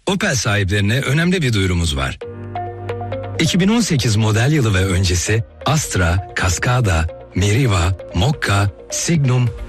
Opel sahiplerine önemli bir duyurumuz var. 2018 model yılı ve öncesi Astra, Cascada, Meriva, Mokka, Signum,